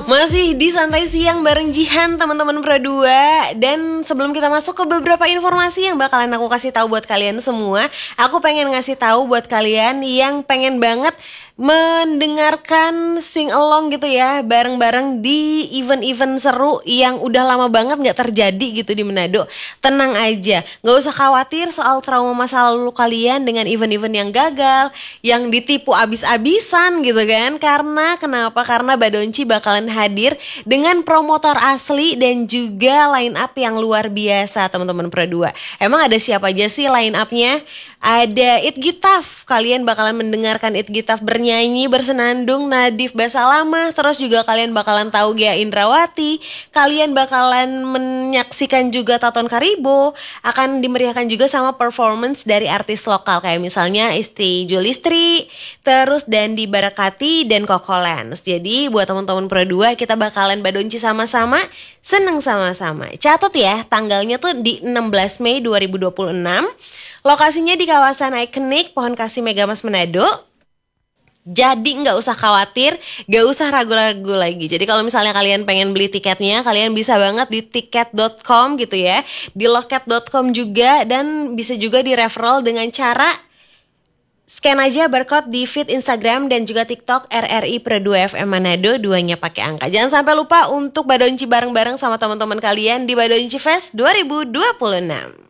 Masih di Santai Siang bareng Jihan teman-teman Pro 2. Dan sebelum kita masuk ke beberapa informasi yang bakalan aku kasih tahu buat kalian semua, aku pengen ngasih tahu buat kalian yang pengen banget mendengarkan sing along gitu ya, bareng-bareng di event-event seru yang udah lama banget gak terjadi gitu di Manado. Tenang aja, gak usah khawatir soal trauma masa lalu kalian dengan event-event yang gagal, yang ditipu abis-abisan gitu kan. Karena kenapa? Karena Badonci bakalan hadir dengan promotor asli dan juga line up yang luar biasa teman-teman Pro 2. Emang ada siapa aja sih line up-nya? Ada It Gitaf, kalian bakalan mendengarkan It Gitaf bernyanyi, bersenandung, Nadif Basalamah. Terus juga kalian bakalan tahu Gia Indrawati. Kalian bakalan menyaksikan juga Taton Karibo. Akan dimeriahkan juga sama performance dari artis lokal kayak misalnya Isti Julistri, terus Dandi Barakati dan Koko Lens. Jadi buat teman-teman Pro 2 kita bakalan Badonci sama-sama, seneng sama-sama. Catat ya, tanggalnya tuh di 16 Mei 2026. Lokasinya di kawasan ikonik Pohon Kasih Megamas Manado. Jadi nggak usah khawatir, nggak usah ragu-ragu lagi. Jadi kalau misalnya kalian pengen beli tiketnya, kalian bisa banget di tiket.com gitu ya, di loket.com juga, dan bisa juga di referral dengan cara scan aja barcode di feed Instagram dan juga TikTok RRI Pro 2 FM Manado, duanya pakai angka. Jangan sampai lupa untuk Badonci bareng-bareng sama teman-teman kalian di Badonci Fest 2026.